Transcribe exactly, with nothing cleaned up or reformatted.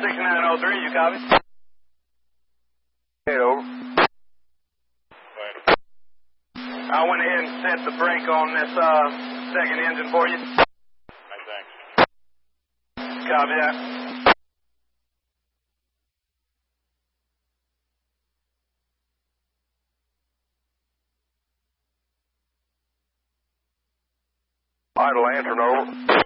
sixty-nine oh three, you copy? Hey, over. I went ahead and set the brake on this uh, second engine for you. Right, thanks. Copy that. Idle lantern, over.